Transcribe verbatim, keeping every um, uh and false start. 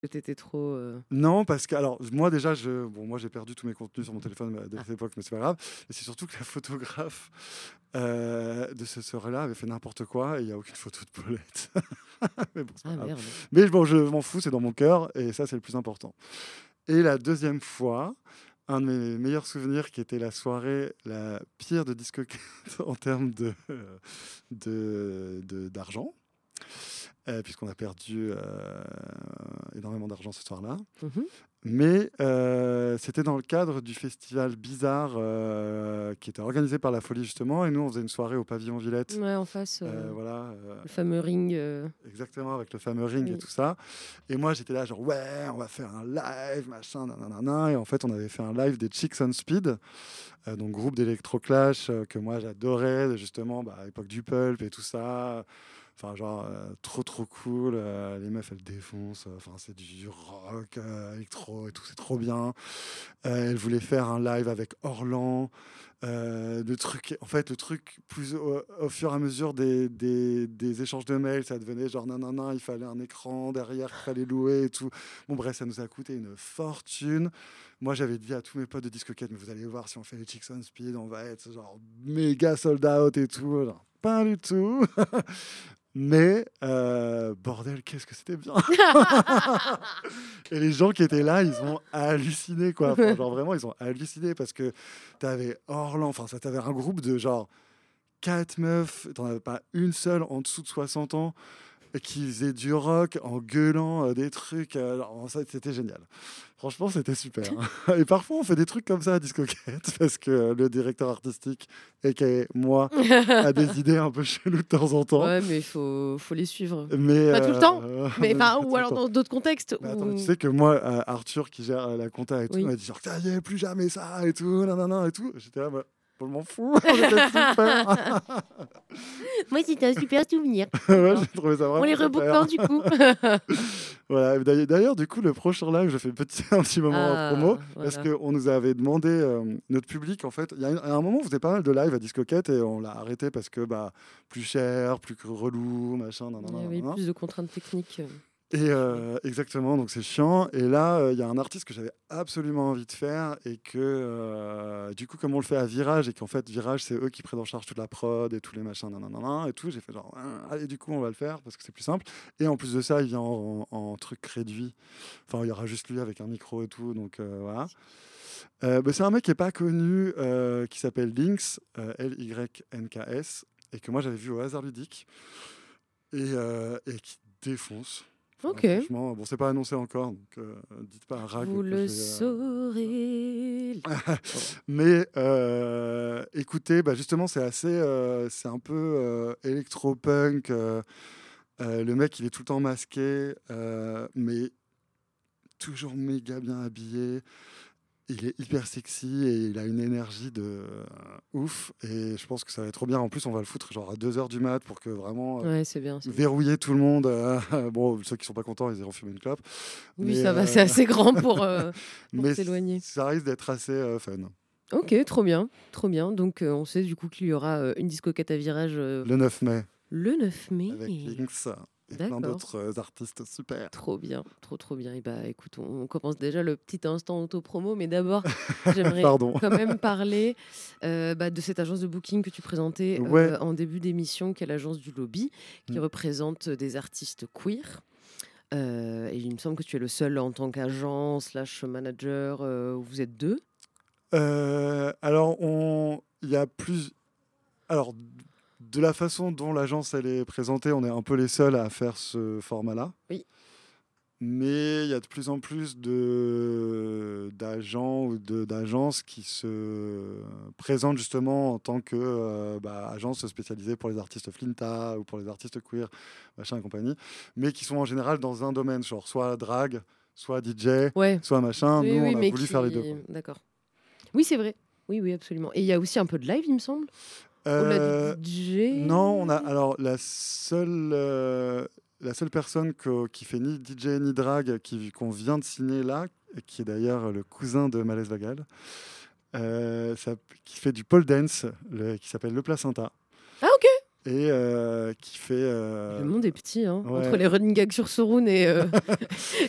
T'étais trop. Euh... Non, parce que alors moi déjà, je, bon, moi j'ai perdu tous mes contenus sur mon téléphone à cette époque, mais c'est pas grave. Et c'est surtout que la photographe euh, de ce soir-là avait fait n'importe quoi et il n'y a aucune photo de Paulette. Mais bon, c'est pas Ah grave. merde. Mais bon, je m'en fous, c'est dans mon cœur et ça c'est le plus important. Et la deuxième fois, un de mes meilleurs souvenirs qui était la soirée la pire de discothèque en termes de, de, de- d'argent. Euh, puisqu'on a perdu euh, énormément d'argent ce soir-là. Mhm. Mais euh, c'était dans le cadre du festival Bizarre euh, qui était organisé par La Folie justement. Et nous, on faisait une soirée au pavillon Villette. Ouais, en face. Euh, Euh, voilà, euh, le fameux ring. Euh... exactement, avec le fameux ring Oui. et tout ça. Et moi, j'étais là, genre, ouais, on va faire un live, machin, nanana. Et en fait, on avait fait un live des Chicks on Speed, euh, donc groupe d'électroclash euh, que moi j'adorais, justement, bah, à l'époque du Pulp et tout ça. Enfin, genre, euh, trop, trop cool. Euh, les meufs, elles défoncent. Enfin, c'est du rock, euh, électro et tout, c'est trop bien. Euh, elles voulaient faire un live avec Orlan. Euh, le truc, en fait, le truc, plus au, au fur et à mesure des, des, des échanges de mails, ça devenait genre, non, non, non, il fallait un écran derrière qu'il fallait louer et tout. Bon, bref, ça nous a coûté une fortune. Moi, j'avais dit à tous mes potes de discoquette, mais vous allez voir, si on fait les Chicks on Speed, on va être genre méga sold out et tout. Genre, pas du tout. Mais, euh, bordel, qu'est-ce que c'était bien. Et les gens qui étaient là, ils ont halluciné, quoi. Enfin, genre, vraiment, ils ont halluciné parce que t'avais Orlan, enfin, ça t'avait un groupe de genre quatre meufs, t'en avais pas une seule en dessous de soixante ans qui faisait du rock en gueulant euh, des trucs. Euh, alors, ça, c'était génial. Franchement, c'était super. Hein. Et parfois, on fait des trucs comme ça à Discoquette parce que le directeur artistique, et qui moi, a des idées un peu cheloues de temps en temps. Ouais, mais il faut, faut les suivre. Mais, Pas tout le temps, euh, mais, mais enfin, pas tout ou le alors temps. dans d'autres contextes. Mais Où... attends, tu sais que moi, euh, Arthur qui gère euh, la compta et tout, Oui. m'a dit genre, ça y est, plus jamais ça et tout, nanana et tout. J'étais là, bah, je m'en fous, c'était super. Moi, c'était un super souvenir. Ouais, j'ai trouvé ça vraiment On les super. rebook quand, du coup? Voilà. D'ailleurs, d'ailleurs, du coup, le prochain live, je fais petit, un petit moment en promo, Ah, parce voilà. qu'on nous avait demandé, euh, notre public, en fait, il y a un, à un moment, on faisait pas mal de live à Discoquette et on l'a arrêté parce que, bah, plus cher, plus relou, machin, nanana, Il y avait nanana. plus de contraintes techniques. Et euh, exactement, donc c'est chiant. Et là, il euh, y a un artiste que j'avais absolument envie de faire et que, euh, du coup, comme on le fait à Virage et qu'en fait, Virage, c'est eux qui prennent en charge toute la prod et tous les machins, nanana, et tout, j'ai fait genre, ah, allez, du coup, on va le faire parce que c'est plus simple. Et en plus de ça, il vient en, en, en truc réduit. Enfin, il y aura juste lui avec un micro et tout, donc euh, voilà. Euh, bah, c'est un mec qui n'est pas connu, euh, qui s'appelle Lynx, euh, L Y N K S, et que moi, j'avais vu au hasard ludique et, euh, et qui défonce. Enfin, Ok. franchement, bon, c'est pas annoncé encore, donc euh, dites pas à Rag Vous que le j'ai. saurez. Euh... Mais euh, écoutez, bah, justement, c'est assez, euh, c'est un peu euh, électro-punk. Euh, euh, le mec, il est tout le temps masqué, euh, mais toujours méga bien habillé. Il est hyper sexy et il a une énergie de euh, ouf. Et je pense que ça va être trop bien. En plus, on va le foutre genre à deux heures du mat pour que vraiment euh, Ouais, c'est bien. C'est verrouiller tout le monde. Euh, bon, ceux qui sont pas contents, ils iront fumer une clope. Oui, Mais, ça va, euh, c'est assez grand pour, euh, pour mais s'éloigner. ça risque d'être assez euh, fun. Ok, trop bien, trop bien. Donc, euh, on sait du coup qu'il y aura euh, une discoquette à virage euh, Le neuf mai, le neuf mai. avec Lynx et plein D'accord. d'autres euh, artistes super. Trop bien, trop trop bien. Et bah écoute, on, on commence déjà le petit instant auto-promo, mais d'abord, j'aimerais Pardon. quand même parler euh, bah, de cette agence de booking que tu présentais Ouais. euh, en début d'émission, qui est l'agence du Lobby, qui Mm. représente des artistes queer. Euh, et il me semble que tu es le seul en tant qu'agent slash manager, euh, où vous êtes deux. Euh, alors, on, il y a plus. Alors, de la façon dont l'agence elle est présentée, on est un peu les seuls à faire ce format-là. Oui. Mais il y a de plus en plus de d'agents ou de d'agences qui se présentent justement en tant que euh, bah, agence spécialisée pour les artistes Flinta ou pour les artistes queer, machin et compagnie, mais qui sont en général dans un domaine, genre soit drag, soit D J, Ouais. soit machin. Oui, Nous, oui, on a mais voulu qui... faire les deux, quoi. D'accord. Oui, c'est vrai. Oui, oui, absolument. Et il y a aussi un peu de live, il me semble. Au-delà Euh, du D J. non, on a alors la seule euh, la seule personne que- qui fait ni D J ni drag qui qu'on vient de signer là, et qui est d'ailleurs le cousin de Malaise Vagal, euh, ça- qui fait du pole dance, le- qui s'appelle Le Placenta, Ah, ok. et euh, qui fait euh, Le monde est petit, hein. ouais. Entre les running gags sur Soroun et, euh,